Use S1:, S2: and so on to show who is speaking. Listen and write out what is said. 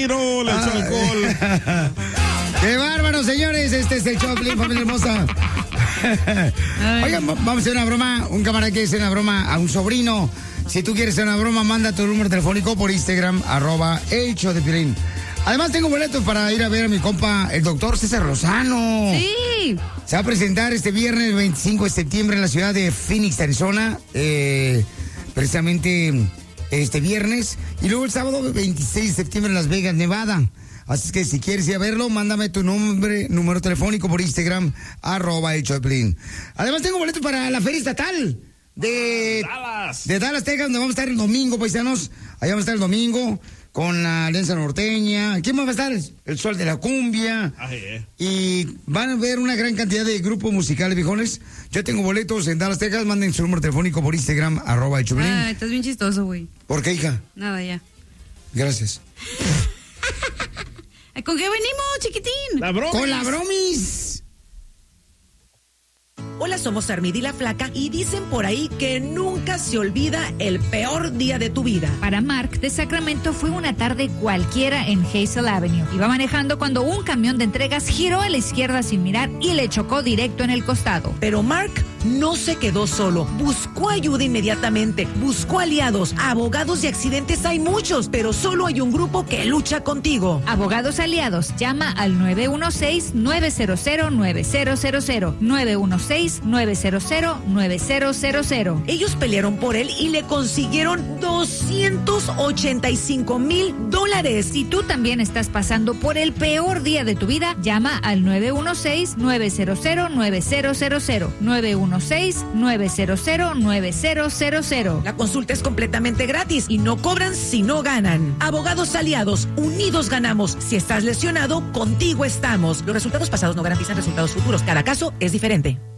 S1: Casimiro le echó alcohol.
S2: ¡Qué bárbaro, señores! Este es el Choplin, familia hermosa. Oigan, vamos a hacer una broma. Un camarada quiere hacer una broma a un sobrino. Si tú quieres hacer una broma, manda tu número telefónico por Instagram, @elshowdepiolín. Además, tengo boletos para ir a ver a mi compa, el doctor César Lozano.
S3: Sí.
S2: Se va a presentar este viernes, el 25 de septiembre, en la ciudad de Phoenix, Arizona. Precisamente este viernes. Y luego el sábado, 26 de septiembre, en Las Vegas, Nevada. Así es que si quieres ir a verlo, mándame tu número telefónico por Instagram, @elchoplin. Además, tengo boletos para la Feria Estatal de Dallas, Texas, donde vamos a estar el domingo, paisanos. Allá vamos a estar el domingo con la Alianza Norteña. ¿Quién más va a estar? El Sol de la Cumbia. Y van a ver una gran cantidad de grupos musicales, viejones. Yo tengo boletos en Dallas, Texas. Manden su número telefónico por Instagram, @elchoplin.
S3: Estás bien chistoso, güey.
S2: ¿Por qué, hija?
S3: Nada, ya.
S2: Gracias.
S3: ¿Con qué venimos, chiquitín?
S1: La bromis.
S2: Con la bromis.
S4: Hola, somos Armida y la Flaca y dicen por ahí que nunca se olvida el peor día de tu vida.
S5: Para Mark, de Sacramento fue una tarde cualquiera en Hazel Avenue. Iba manejando cuando un camión de entregas giró a la izquierda sin mirar y le chocó directo en el costado.
S4: Pero Mark no se quedó solo. Buscó ayuda inmediatamente. Buscó aliados. Abogados de accidentes hay muchos, pero solo hay un grupo que lucha contigo.
S5: Abogados aliados. Llama al 916-900-9000. 916-900-9000.
S4: Ellos pelearon por él y le consiguieron $285,000.
S5: Si tú también estás pasando por el peor día de tu vida, llama al 916-900-9000. 916-900-9000.
S4: La consulta es completamente gratis y no cobran si no ganan. Abogados aliados, unidos ganamos. Si estás lesionado, contigo estamos. Los resultados pasados no garantizan resultados futuros. Cada caso es diferente.